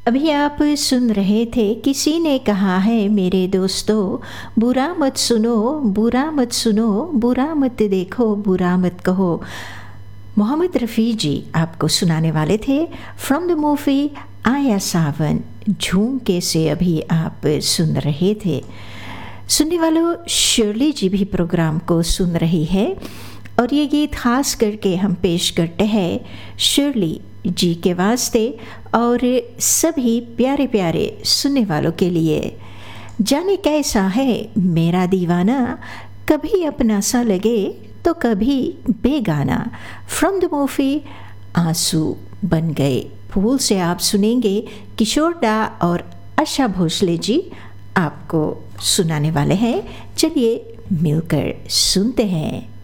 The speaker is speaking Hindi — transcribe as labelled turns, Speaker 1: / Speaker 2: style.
Speaker 1: अभी आप सुन रहे थे, किसी ने कहा है मेरे दोस्तों, बुरा मत सुनो, बुरा मत सुनो, बुरा मत देखो, बुरा मत कहो। मोहम्मद रफ़ी जी आपको सुनाने वाले थे फ्रॉम द मूवी आया सावन। झूमके से अभी आप सुन रहे थे। सुनने वालों, शर्ली जी भी प्रोग्राम को सुन रही है और ये गीत खास करके हम पेश करते हैं शर्ली जी के वास्ते और सभी प्यारे प्यारे सुनने वालों के लिए। जाने कैसा है मेरा दीवाना, कभी अपना सा लगे तो कभी बेगाना। फ्रॉम द मूवी आंसू बन गए फूल से आप सुनेंगे किशोर दा और आशा भोसले जी आपको सुनाने वाले हैं। चलिए मिलकर सुनते हैं।